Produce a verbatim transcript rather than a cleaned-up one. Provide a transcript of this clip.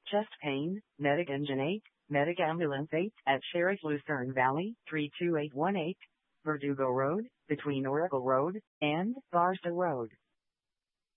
Chest pain, Medic Engine eight, Medic Ambulance eight at Sheriff Lucerne Valley, three two eight one eight, Verdugo Road, between Oracle Road and Barstow Road.